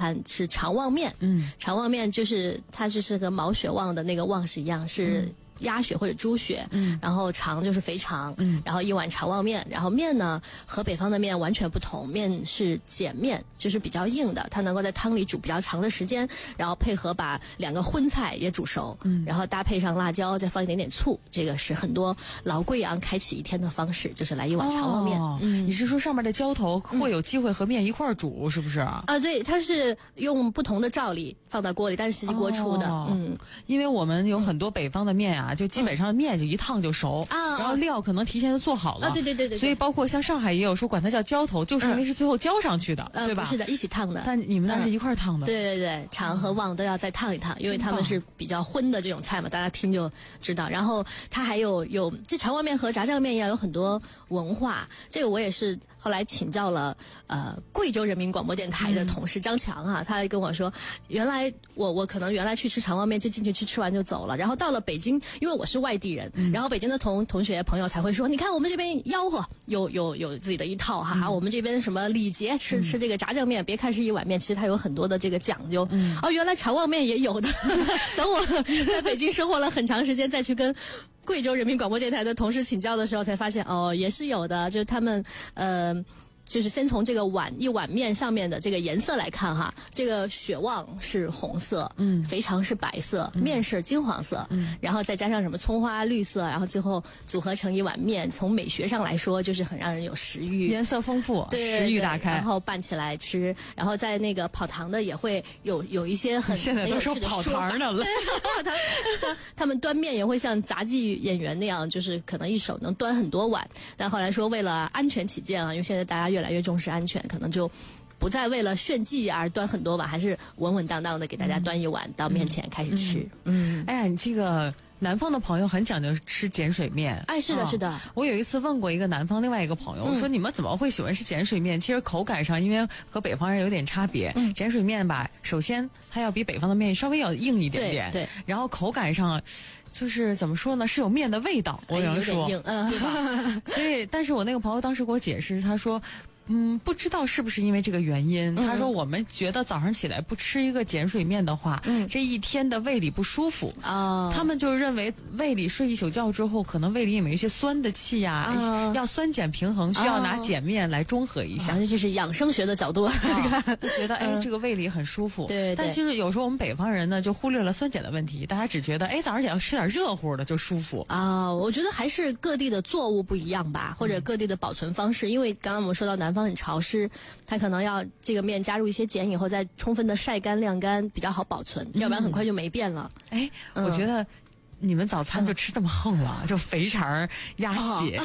餐是肠旺面。肠旺面就是它就是和毛血旺的那个旺是一样，是鸭血或者猪血，然后肠就是肥肠，然后一碗肠旺面，然后面呢和北方的面完全不同，面是碱面，就是比较硬的，它能够在汤里煮比较长的时间，然后配合把2个荤菜也煮熟，然后搭配上辣椒，再放一点点醋，这个是很多老贵阳开启一天的方式，就是来一碗肠旺面。 你是说上面的浇头会有机会和面一块儿煮，是不是啊？ 对，它是用不同的照例放到锅里，但是实际锅出的。 因为我们有很多北方的面啊，就基本上面就一烫就熟，然后料可能提前就做好了。对。所以包括像上海也有说管它叫浇头，就是因为是最后浇上去的，对吧？ 不是的，一起烫的。 但你们那是一块烫的。 对，肠和旺都要再烫一烫，因为他们是比较荤的这种菜嘛，大家听就知道。然后它还有这肠旺面和炸酱面也有很多文化，这个我也是后来请教了贵州人民广播电台的同事张强啊，他跟我说，原来我可能原来去吃肠旺面就进去吃完就走了，然后到了北京，因为我是外地人，然后北京的同学朋友才会说，你看我们这边吆喝有自己的一套哈，我们这边什么礼节吃这个炸酱面，别看是一碗面，其实它有很多的这个讲究。原来肠旺面也有的。等我在北京生活了很长时间，再去跟贵州人民广播电台的同事请教的时候，才发现也是有的，就他们就是先从这个一碗面上面的这个颜色来看哈，这个血旺是红色，肥肠是白色，面是金黄色，然后再加上什么葱花绿色，然后最后组合成一碗面，从美学上来说就是很让人有食欲， 颜色丰富，食欲打开， 然后拌起来吃，然后在那个跑堂的也会有一些很现在都说跑堂的了， 跑堂他们端面也会像杂技演员那样，就是可能一手能端很多碗，但后来说为了安全起见啊，因为现在大家越来越重视安全，可能就不再为了炫技而端很多碗，还是稳稳当当的给大家端一碗到面前开始吃。 哎呀，你这个南方的朋友很讲究吃碱水面。 是的，是的。 我有一次问过一个南方另外一个朋友，我说你们怎么会喜欢吃碱水面？其实口感上因为和北方人有点差别。碱水面吧，首先它要比北方的面稍微要硬一点点， 对。 然后口感上就是怎么说呢，是有面的味道，我能说， 有点硬， 对吧？所以，但是我那个朋友当时给我解释，他说，不知道是不是因为这个原因。他说我们觉得早上起来不吃一个碱水面的话，这一天的胃里不舒服。他们就认为胃里睡一宿觉之后，可能胃里有一些酸的气呀，要酸碱平衡，需要拿碱面来中和一下。 这就是养生学的角度， 就觉得这个胃里很舒服。 对。 但其实有时候我们北方人呢，就忽略了酸碱的问题，大家只觉得早上起来要吃点热乎的就舒服我觉得还是各地的作物不一样吧，或者各地的保存方式。因为刚刚我们说到南方很潮湿，它可能要这个面加入一些碱以后，再充分的晒干晾干，比较好保存，要不然很快就没变了。 我觉得你们早餐就吃这么横了，就肥肠鸭血。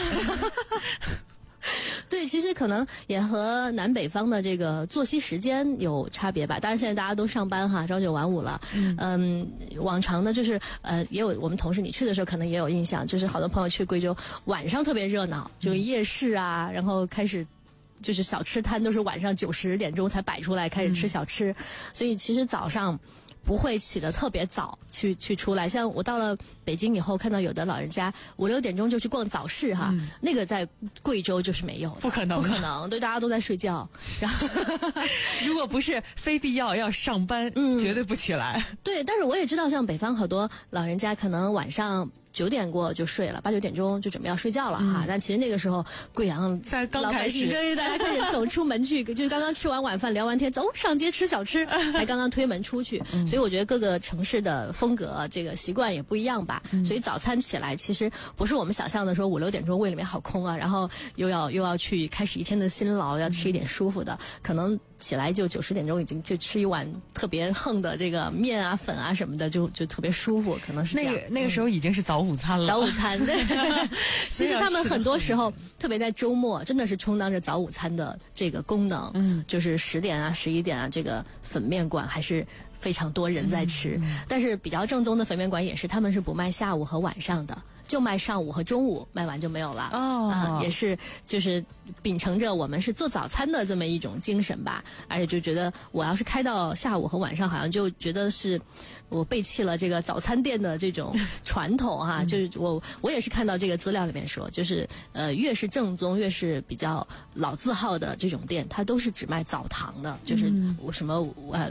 对，其实可能也和南北方的这个作息时间有差别吧。当然现在大家都上班哈，朝9晚5了。往常呢就是也有我们同事你去的时候可能也有印象，就是好多朋友去贵州晚上特别热闹，就夜市啊，然后开始就是小吃摊都是晚上9、10点钟才摆出来开始吃小吃，所以其实早上不会起得特别早去出来。像我到了北京以后，看到有的老人家5、6点钟就去逛早市哈，那个在贵州就是没有的， 不可能， 对，大家都在睡觉。然后如果不是非必要上班，绝对不起来。 对，但是我也知道，像北方好多老人家可能晚上9点过就睡了，8、9点钟就准备要睡觉了哈。但其实那个时候，贵阳老百姓对大家开始走出门去，就是刚刚吃完晚饭聊完天，走上街吃小吃，才刚刚推门出去。所以我觉得各个城市的风格、这个习惯也不一样吧。所以早餐起来其实不是我们想象的说5、6点钟胃里面好空啊，然后又要去开始一天的辛劳，要吃一点舒服的，可能起来就9、10点钟已经就吃一碗特别横的这个面啊粉啊什么的，就特别舒服，可能是这样。 那个时候已经是早午餐了。 早午餐对。其实他们很多时候，特别在周末，真的是充当着早午餐的这个功能。就是10点啊、11点啊，这个粉面馆还是非常多人在吃。但是比较正宗的粉面馆也是，他们是不卖下午和晚上的，就卖上午和中午，卖完就没有了。也是就是秉承着我们是做早餐的这么一种精神吧。而且就觉得我要是开到下午和晚上，好像就觉得是我背弃了这个早餐店的这种传统哈。就是我也是看到这个资料里面说，就是越是正宗越是比较老字号的这种店，它都是只卖早堂的，就是什么